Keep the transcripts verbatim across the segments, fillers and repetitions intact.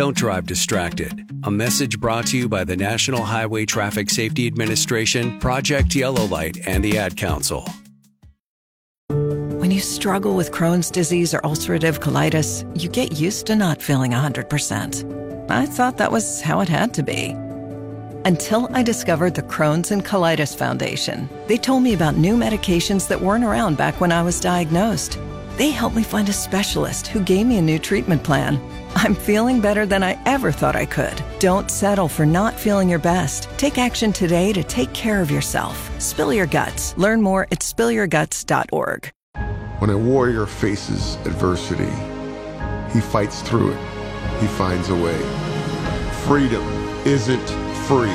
Don't drive distracted. A message brought to you by the National Highway Traffic Safety Administration, Project Yellow Light, and the Ad Council. When you struggle with Crohn's disease or ulcerative colitis, you get used to not feeling one hundred percent. I thought that was how it had to be. Until I discovered the Crohn's and Colitis Foundation. They told me about new medications that weren't around back when I was diagnosed. They helped me find a specialist who gave me a new treatment plan. I'm feeling better than I ever thought I could. Don't settle for not feeling your best. Take action today to take care of yourself. Spill your guts. Learn more at spill your guts dot org. When a warrior faces adversity, he fights through it. He finds a way. Freedom isn't free.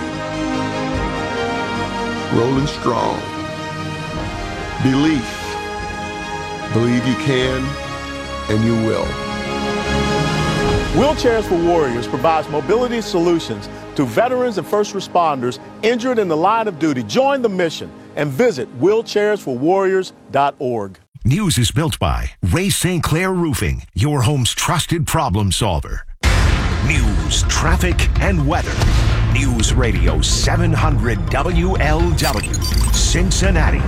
Rolling strong. Belief. Believe you can, and you will. Wheelchairs for Warriors provides mobility solutions to veterans and first responders injured in the line of duty. Join the mission and visit wheelchairs for warriors dot org. News is built by Ray Saint Clair Roofing, your home's trusted problem solver. News, traffic, and weather. News Radio seven hundred W L W, Cincinnati.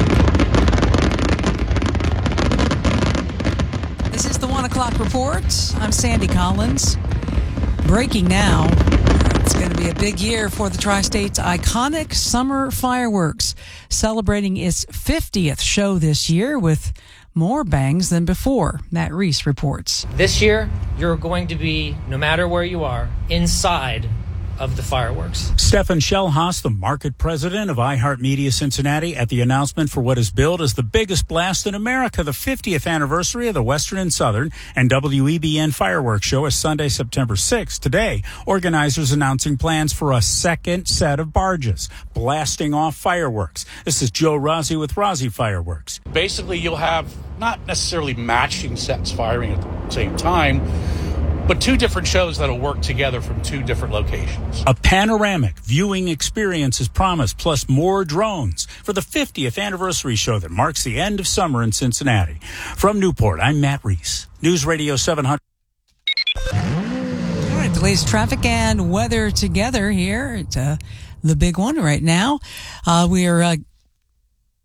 This is the one o'clock report. I'm Sandy Collins. Breaking now. It's going to be a big year for the Tri-State's iconic summer fireworks, celebrating its fiftieth show this year with more bangs than before. Matt Reese reports. This year, you're going to be, no matter where you are, inside of the fireworks. Stefan Schellhaus, the market president of iHeartMedia Cincinnati, at the announcement for what is billed as the biggest blast in America. The fiftieth anniversary of the Western and Southern and W E B N fireworks show is Sunday, September sixth. Today, organizers announcing plans for a second set of barges blasting off fireworks. This is Joe Rossi with Rossi Fireworks. Basically, you'll have not necessarily matching sets firing at the same time, but two different shows that'll work together from two different locations. A panoramic viewing experience is promised, plus more drones for the fiftieth anniversary show that marks the end of summer in Cincinnati. From Newport, I'm Matt Reese. News Radio seven hundred. All right, the latest traffic and weather together here. It's uh, the big one right now. Uh, we are uh,